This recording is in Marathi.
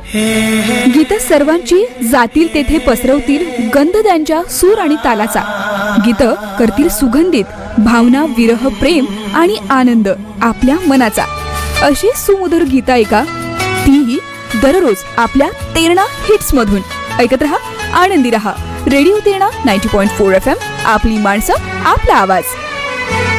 गीत सर्वांची जातील तेथे पसरवतील गंध त्यांच्या सूर आणि तालाचा. गीत करतील सुगंधित भावना, विरह, प्रेम आणि आनंद आपल्या मनाचा. अशी सुमधुर गीता ऐका, तीही दररोज आपल्या तेरणा हिट्स मधून. ऐकत रहा, आनंदी रहा. रेडिओ तेरणा 90.4 FM, आपली माणसं, आपला आवाज.